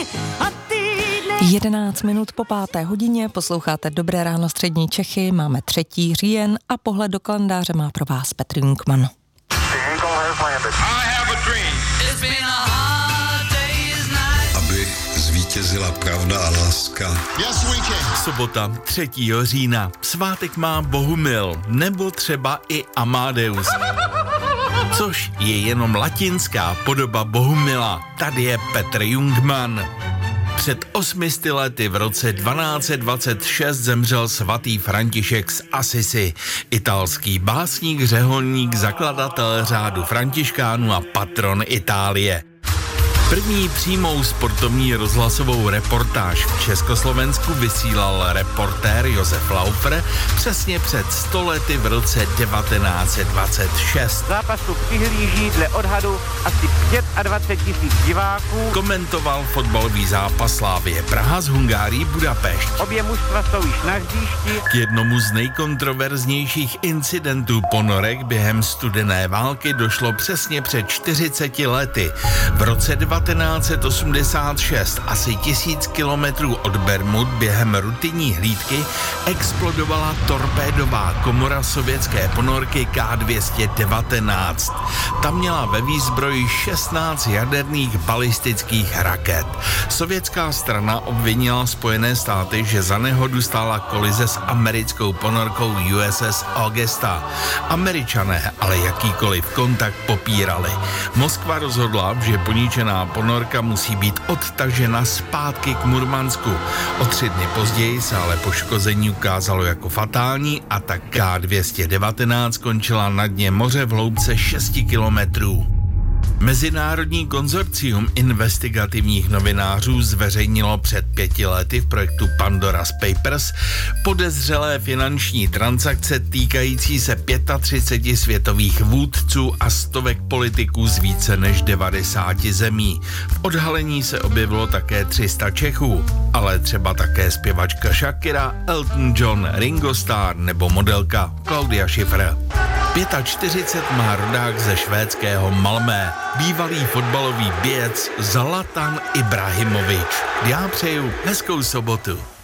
11 minut po 5:00 posloucháte Dobré ráno střední Čechy, máme 3. říjen a pohled do kalendáře má pro vás Petr Jungmann. Aby zvítězila pravda a láska. Sobota 3. října. Svátek má Bohumil, nebo třeba i Amadeus. Což je jenom latinská podoba Bohumila. Tady je Petr Jungmann. Před 800 lety v roce 1226 zemřel svatý František z Assisi, italský básník, řeholník, zakladatel řádu františkánů a patron Itálie. První přímou sportovní rozhlasovou reportáž v Československu vysílal reportér Josef Laufer přesně před 100 lety v roce 1926. Zápasu přihlíží dle odhadu asi 25 000 diváků. Komentoval fotbalový zápas Slavie Praha s Hungárií Budapešť. Obě mužstva jsou již na hřišti. K jednomu z nejkontroverznějších incidentů ponorek během studené války došlo přesně před 40 lety. V roce 1986, asi 1000 kilometrů od Bermud, během rutinní hlídky explodovala torpédová komora sovětské ponorky K-219. Ta měla ve výzbroji 16 jaderných balistických raket. Sovětská strana obvinila Spojené státy, že za nehodu stála kolize s americkou ponorkou USS Augusta. Američané ale jakýkoliv kontakt popírali. Moskva rozhodla, že poničená ponorka musí být odtažena zpátky k Murmansku. O 3 dny později se ale poškození ukázalo jako fatální a tak K-219 skončila na dně moře v hloubce 6 kilometrů. Mezinárodní konzorcium investigativních novinářů zveřejnilo před 5 lety v projektu Pandora's Papers podezřelé finanční transakce týkající se 35 světových vůdců a stovek politiků z více než 90 zemí. V odhalení se objevilo také 300 Čechů, ale třeba také zpěvačka Shakira, Elton John, Ringo Starr nebo modelka Claudia Schiffer. 45 má rodák ze švédského Malmö, bývalý fotbalový běc Zlatan Ibrahimovič. Já přeju hezkou sobotu.